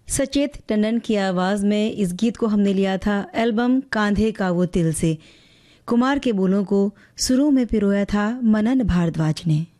सचेत टंडन की आवाज़ में इस गीत को हमने लिया था एल्बम कांधे का वो तिल से। कुमार के बोलों को सुरों में पिरोया था मनन भारद्वाज ने।